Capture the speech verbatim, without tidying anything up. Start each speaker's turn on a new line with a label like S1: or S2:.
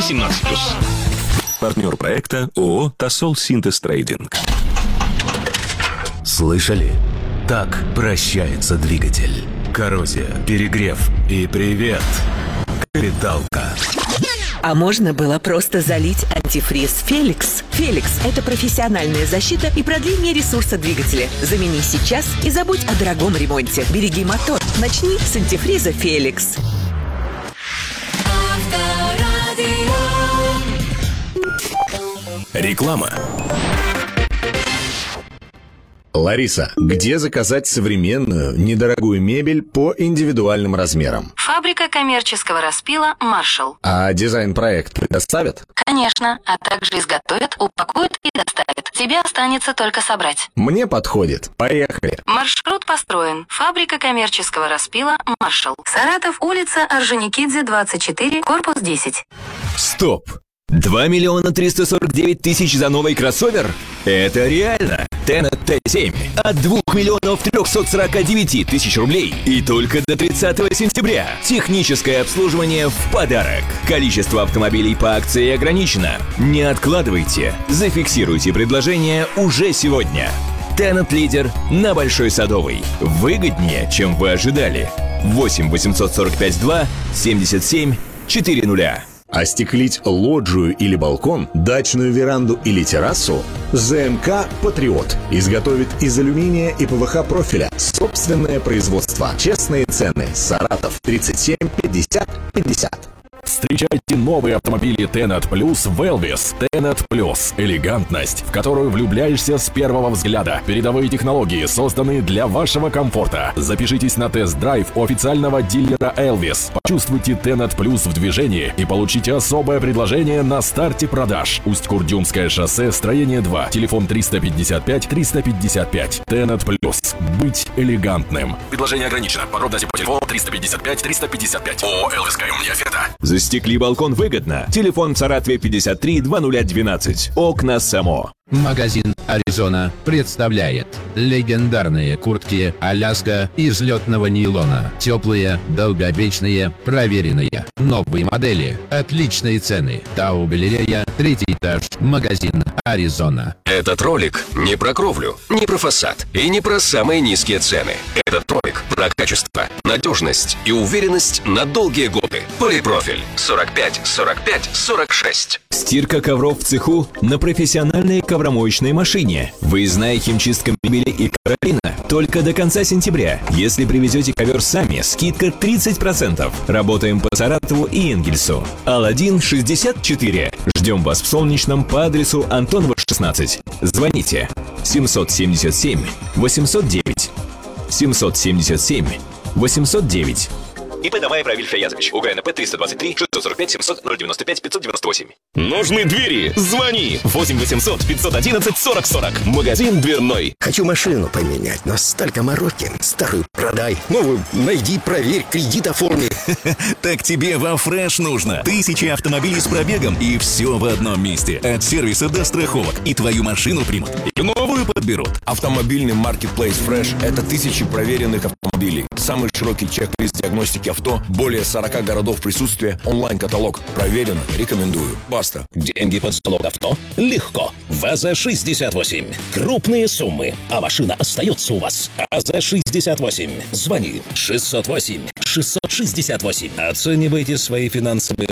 S1: восемнадцать плюс.
S2: Партнер проекта ООО «Тосол Синтез Трейдинг».
S3: Слышали? Так прощается двигатель. Коррозия, перегрев и привет, капиталка.
S4: А можно было просто залить антифриз «Феликс». «Феликс» — это профессиональная защита и продление ресурса двигателя. Замени сейчас и забудь о дорогом ремонте. Береги мотор. Начни с антифриза «Феликс».
S3: Реклама. Лариса, где заказать современную, недорогую мебель по индивидуальным размерам?
S5: Фабрика коммерческого распила «Маршалл».
S3: А дизайн-проект предоставят?
S5: Конечно, а также изготовят, упакуют и доставят. Тебе останется только собрать.
S3: Мне подходит. Поехали.
S5: Маршрут построен. Фабрика коммерческого распила «Маршалл». Саратов, улица Орджоникидзе, двадцать четыре, корпус десять.
S6: Стоп! два миллиона триста сорок девять тысяч за новый кроссовер? Это реально! Tennet Т семь от двух миллионов трехсот сорока девяти тысяч рублей и только до тридцатого сентября. Техническое обслуживание в подарок. Количество автомобилей по акции ограничено. Не откладывайте. Зафиксируйте предложение уже сегодня. Tennet лидер на Большой Садовой. Выгоднее, чем вы ожидали. восемь восемьсот сорок пять два семьдесят семь четыреста.
S3: Остеклить лоджию или балкон, дачную веранду или террасу? ЗМК «Патриот» изготовит из алюминия и ПВХ профиля. Собственное производство. Честные цены. Саратов, тридцать семь пятьдесят пятьдесят.
S7: Встречайте новые автомобили Tennet Plus в Elvis. Tennet Plus – элегантность, в которую влюбляешься с первого взгляда. Передовые технологии, созданные для вашего комфорта. Запишитесь на тест-драйв у официального дилера Elvis. Почувствуйте Tennet Plus в движении и получите особое предложение на старте продаж. Усть-Курдюмское шоссе, строение два. Телефон триста пятьдесят пять триста пятьдесят пять. Tennet Plus. Быть элегантным.
S8: Предложение ограничено. Подробности по телефону триста пятьдесят пять триста пятьдесят пять. ООО «ЛСК Умния Оферта».
S6: Застекли балкон выгодно. Телефон в Саратове пятьдесят три двадцать двенадцать. Окна Само.
S9: Магазин «Аризона» представляет легендарные куртки «Аляска» из летного нейлона. Теплые, долговечные, проверенные. Новые модели, отличные цены. Тау-галерея, третий этаж, магазин «Аризона».
S8: Этот ролик не про кровлю, не про фасад и не про самые низкие цены. Этот ролик про качество, надежность и уверенность на долгие годы. Полипрофиль сорок пять сорок пять сорок шесть.
S6: Стирка ковров в цеху на профессиональной ковромоечной машине. Выездная химчистка мебели и ковролина только до конца сентября. Если привезете ковер сами, скидка тридцать процентов. Работаем по Саратову и Энгельсу. Аладдин шестьдесят четыре. Ждем вас в Солнечном по адресу Антонова шестнадцать. Звоните семьсот семьдесят семь восемьсот девять. семьсот семьдесят семь восемьсот девять.
S8: ИП Дамаев Равиль Фаязович. УГНП триста двадцать три шестьсот сорок пять семьсот ноль девяносто пять пятьсот девяносто восемь.
S1: Нужны двери? Звони! восемь восемьсот пятьсот одиннадцать сорок сорок. Магазин дверной.
S10: Хочу машину поменять, но столько мороки. Старую продай. Новую найди, проверь, кредит оформи.
S11: Так тебе во Фреш нужно. Тысячи автомобилей с пробегом и все в одном месте. От сервиса до страховок. И твою машину примут. И новую подберут.
S12: Автомобильный маркетплейс Фреш – это тысячи проверенных автомобилей. Самый широкий чек-лист диагностики авто, более сорока городов присутствия, онлайн-каталог. Проверено, рекомендую. Баста.
S13: Деньги под залог авто? Легко. ВАЗа шестьдесят восемь. Крупные суммы, а машина остается у вас. АЗ шестьдесят восемь. Звони шестьсот восемь шестьсот шестьдесят восемь. Оценивайте свои финансовые